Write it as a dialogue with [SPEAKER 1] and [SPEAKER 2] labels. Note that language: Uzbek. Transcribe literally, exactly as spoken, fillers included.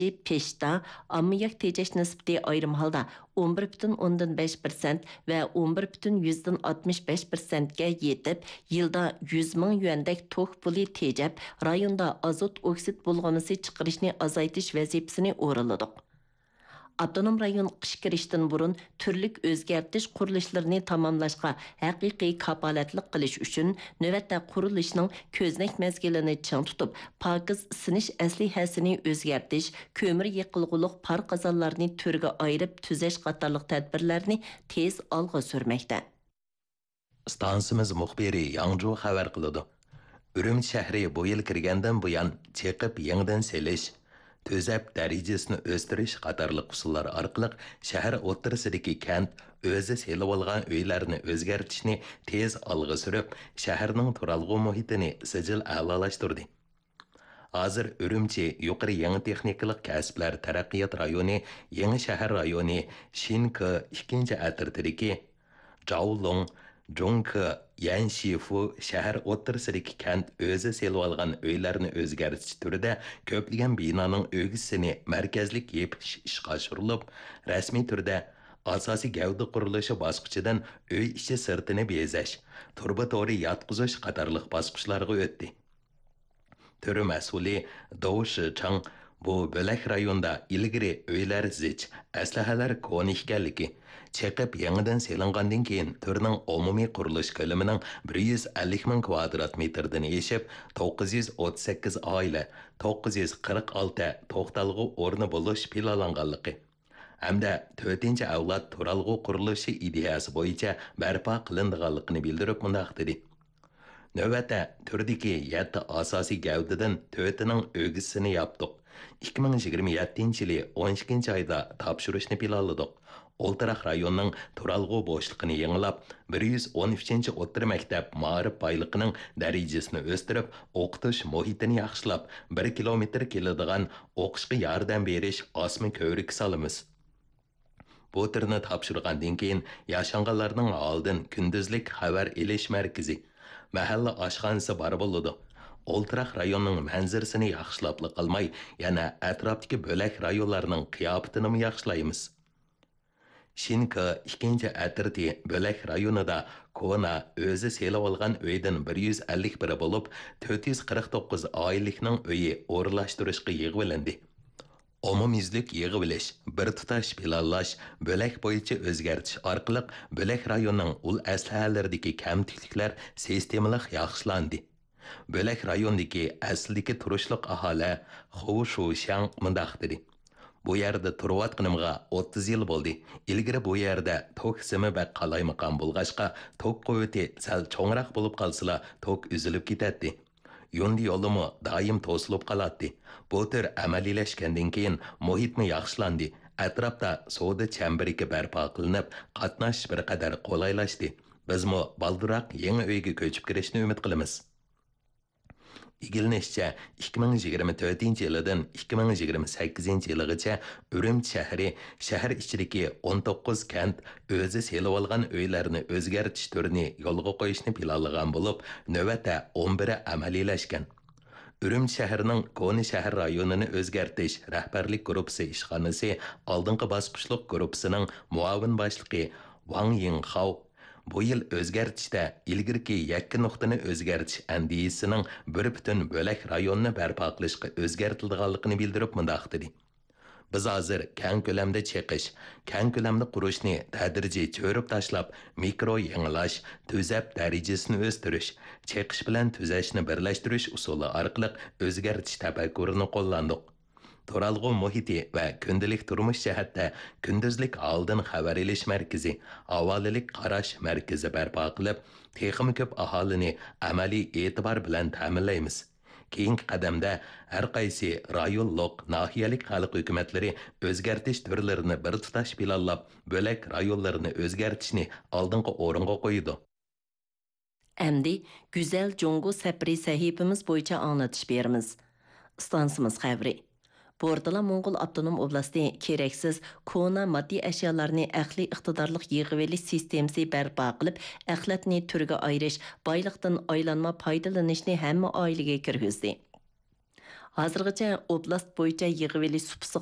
[SPEAKER 1] Peşta, ammiyak tejeş nisbeti ayrım halda on bir butun o'ndan besh persent ve on bir butun yüzden altmış besh persentga yetip, yılda yüz ming yuandek tok puli tejep, rayonda azot oksid bulg'anisi chiqarishni azaytish vazifasini o'rinladik. Avtonom rayon qish kirishdan burun turlik o'zgartish qurilishlarini tamomlashga haqiqiy kapolatlik qilish uchun navbatda qurilishning ko'znak mezgilini ching tutib, pokiz isinish aslihasini o'zgartish, ko'mir yiqilg'uliq par qozonlarni turga ayirib tuzash qatorliq tadbirlarni tez olg'a surmoqda.
[SPEAKER 2] Stansimiz muxbiri Yangzhou xabar qiladi. Urumchi shahri bu yil kirgandan buyon cheqib yangidan selish, tuzab darajasini o'stirish qatorliq usullar orqali shahar o'ttirisidagi kent o'zi selib olgan uylarni o'zgartishni tez olg'a surib, shaharning turalg'u muhitini sijil a'lolashtirdi. Hozir Urumchi yuqori yangi texnikalik kasblar taraqqiyot rayoni, yangi shahar rayoni, Shinke ikkinchi atirtidagi Zhaolong Zhongke Yanshifu shahar o'ttirisidagi kent o'zi selib olgan uylarni o'zgartish turida ko'plagan binoning o'gisini markazlik yepish ishga oshirilib, rasmiy turda asosiy gavda qurilishi bosqichidan uy ichi sirtini bezash, turba to'ri yotqizish qatorliq bosqichlarga o'tdi. Turi mas'uli Dou Shichang bu bo'lak rayonda ilgari uylar zich, aslahalar koni ekanligi, cheqib yangidan selingandan keyin turning umumiy qurilish ko'lamining bir yuz ellik ming kvadrat metrdan eshib, to'qqiz yuz o'ttiz sakkiz oila, to'qqiz yuz qirq olti to'xtalg'u o'rni bo'lish planlanganligi hamda to'rtinchi avlod turalg'u qurilishi ideyasi bo'yicha barpo qilinganligini bildirib mundoq dedi. Növbətdə türdəki yetti asosiy gavdadan to'rtining o'gisini yapdıq. ikki ming yigirma yettinchi yili o'n ikkinchi oyda topshirishni planladik. Oltiraq rayonning turalg'u bo'shliqini yangilab, bir yuz o'n uchinchi o'rta maktab ma'rif boyligining darajasini o'stirib, o'qitish muhitini yaxshilab, bir kilometr keladigan o'qishga yordam berish osma ko'rik solamiz. Bu turni topshirgandan keyin yashanganlarning oldin kunduzlik xabar elish markazi, mahalla oshxonasi bar bo'ladi. Oltiraq rayonning manzarasini yaxshilab qilmay, yana atrofdagi bo'lak rayonlarning qiyofatini yaxshilaymiz. Shinke ikkinchi atirti bo'lak rayonida Kona o'zi selib olgan uydan bir yuz ellik bir bo'lib, to'rt yuz qirq to'qqiz oilaning uyi o'rlashtirishga yig'ilindi. Umumyuzlik yig'ilish, bir tutash planlash, bo'lak bo'yicha o'zgartish orqali bo'lak rayonning ul aslahalaridagi kamtikliklar sistemalik yaxshilandi. Bo'lak rayondagi aslidagi turishliq aholi Xu Shushang mundaq dedi. Bu yerda turayotganimga o'ttiz yil bo'ldi. Ilgari bu yerda tok simi va qalaymaqon bo'lg'ashqa tok quvvati sal cho'ngroq bo'lib qolsa, tok uzilib ketadi. Yo'ndi yo'limi doim to'silib qoladi. Bu tur amaliylashgandan keyin muhitmi yaxshilandi. Atrofda savdo chambariga barpo qilinib, qatnash bir qadar qulaylashdi. Bizmi baldiroq yangi uyga ko'chib kirishni umid qilamiz. İgilinishicha ikki ming yigirma to'rtinchi yildan ikki ming yigirma sakkizinchi yilgacha Urumchi shahri shahar ichidagi o'n to'qqiz kent o'zi selib olgan uylarni o'zgartish turini yo'lga qo'yishni planlagan bo'lib, navbatda o'n biri amaliylashgan. Urumchi shahrining Koni shahar rayonini o'zgartish rahbarlik guruhi ishxonasi oldingi bosqichlik guruhining muavin boshlig'i Wang Yinghao bu yil o'zgartishda ilgirki yakka nuqtani o'zgartish andiyisining bir butun bo'lak rayonni barpo qilishga o'zgartirilganligini bildirib mundoq dedi. Biz hozir keng ko'lamda cheqish, keng ko'lamda qurishni tadrijiy cho'rib tashlab, mikro yangilash, tuzab darajasini o'stirish, cheqish bilan tuzashni birlashtirish usuli orqali o'zgartish tafakkurini qo'llandik. Turalg'u muhiti va kundalik turmush jihatda kunduzlik oldin xabar elish markazi, avvalilik qarash markazi barpo qilib, texnik ko'p aholini amaliy e'tibor bilan ta'minlaymiz. Keyingi qadamda har qaysi rayonlik, nahiyalik xalq hukumatlari o'zgartish turlarini bir tutash planlab, bo'lak rayonlarni o'zgartishni oldingi o'ringa qo'ydi.
[SPEAKER 1] Endi Güzel Jongo Sapri sahifamiz bo'yicha anglatish beramiz. Stansimiz xabari. Bordala Moğol Avtonom Oblasti keraksiz kona maddi eşyalarını əxli iqtidarlıq yığıveliş sistemisi bərpa qılıb, əxlətni türgə ayırış, baylıqdan aylanma faydalanışını həmmə ailəyə kirgizdi. Hozirgacha oblast bo'yicha yig'iveli supisi